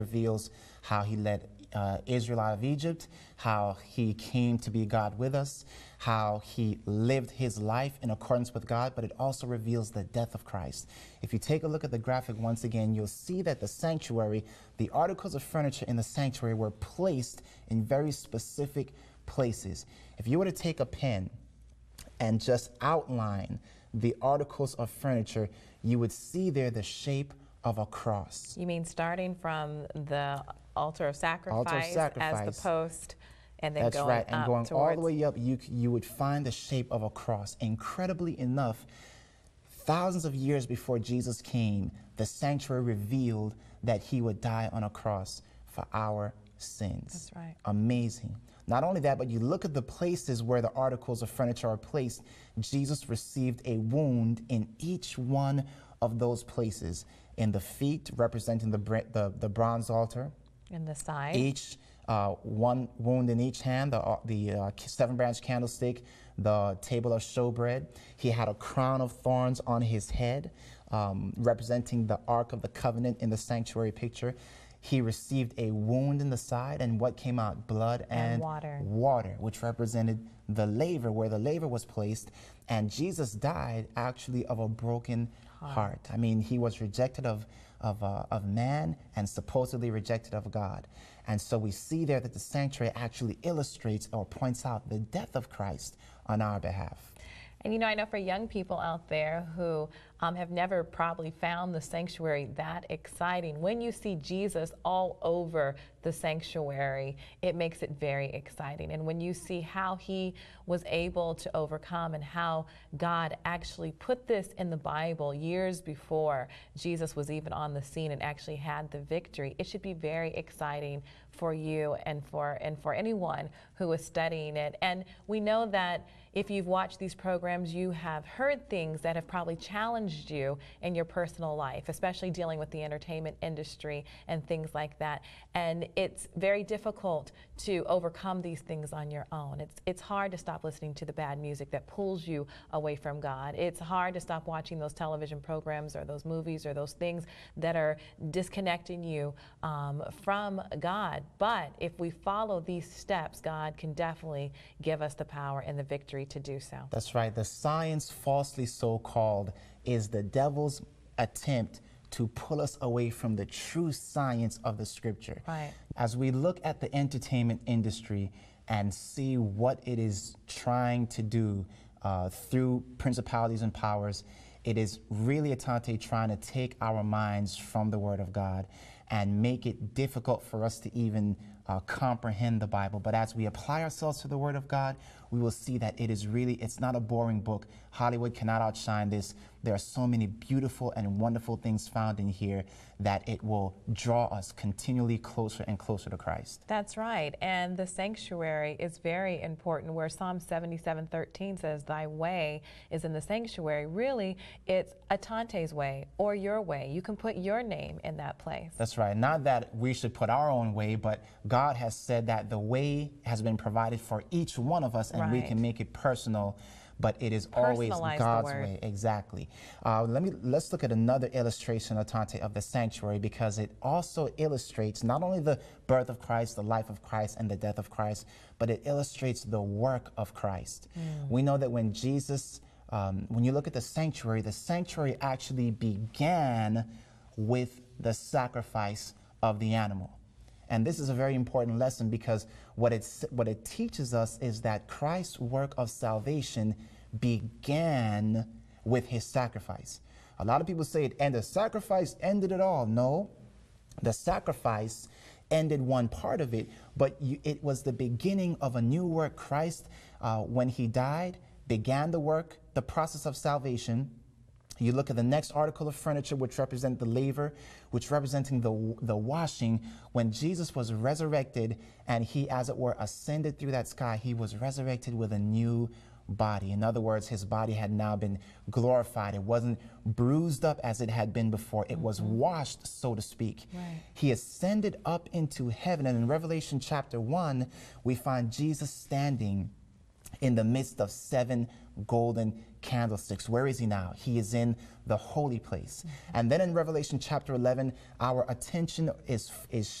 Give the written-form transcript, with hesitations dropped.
reveals how he led Israel out of Egypt, how he came to be God with us, how he lived his life in accordance with God, but it also reveals the death of Christ. If you take a look at the graphic once again, you'll see that the sanctuary, the articles of furniture in the sanctuary were placed in very specific places. If you were to take a pen and just outline the articles of furniture, you would see there the shape of a cross. You mean starting from the altar of sacrifice, as the post, and then That's going right, and up going towards... all the way up, you would find the shape of a cross. Incredibly enough, thousands of years before Jesus came, the sanctuary revealed that he would die on a cross for our sins. That's right. Amazing. Not only that, but you look at the places where the articles of furniture are placed. Jesus received a wound in each one of those places. In the feet, representing the bronze altar. In the side. Each one wound in each hand, the seven-branch candlestick, the table of showbread. He had a crown of thorns on his head, representing the Ark of the Covenant in the sanctuary picture. He received a wound in the side, and what came out? Blood and water, which represented the laver, where the laver was placed. And Jesus died actually of a broken heart. I mean, he was rejected of man and supposedly rejected of God. And so we see there that the sanctuary actually illustrates or points out the death of Christ on our behalf. And you know, I know for young people out there who have never probably found the sanctuary that exciting, when you see Jesus all over the sanctuary, it makes it very exciting. And when you see how he was able to overcome and how God actually put this in the Bible years before Jesus was even on the scene and actually had the victory, it should be very exciting for you and for anyone who is studying it. And we know that if you've watched these programs, you have heard things that have probably challenged you in your personal life, especially dealing with the entertainment industry and things like that. And it's very difficult to overcome these things on your own. It's hard to stop listening to the bad music that pulls you away from God. It's hard to stop watching those television programs or those movies or those things that are disconnecting you from God. But if we follow these steps, God can definitely give us the power and the victory to do so. That's right. The science, falsely so-called, is the devil's attempt to pull us away from the true science of the scripture. Right. As we look at the entertainment industry and see what it is trying to do through principalities and powers, it is really Atante trying to take our minds from the Word of God and make it difficult for us to even comprehend the Bible. But as we apply ourselves to the Word of God, we will see that it is really, it's not a boring book. Hollywood cannot outshine this. There are so many beautiful and wonderful things found in here that it will draw us continually closer and closer to Christ. That's right. And the sanctuary is very important, where Psalm 77:13 says, "Thy way is in the sanctuary." Really, it's Atante's way or your way. You can put your name in that place. That's right. Not that we should put our own way, but God has said that the way has been provided for each one of us, and we can make it personal. But it is always God's way. Exactly. Let's look at another illustration, Atante, of the sanctuary, because it also illustrates not only the birth of Christ, the life of Christ, and the death of Christ, but it illustrates the work of Christ. We know that when Jesus, when you look at the sanctuary actually began with the sacrifice of the animal. And this is a very important lesson, because what it teaches us is that Christ's work of salvation began with his sacrifice. A lot of people say it, and the sacrifice ended it all. No, the sacrifice ended one part of it, but it was the beginning of a new work. Christ, when he died, began the work, the process of salvation. You look at the next article of furniture, which represent the laver, which representing the washing. When Jesus was resurrected and he, as it were, ascended through that sky, he was resurrected with a new body. In other words, his body had now been glorified. It wasn't bruised up as it had been before. It was washed, so to speak. Right. He ascended up into heaven. And in Revelation chapter 1, we find Jesus standing in the midst of 7 golden candlesticks. Where is he now? He is in the holy place. And then in Revelation chapter 11, our attention is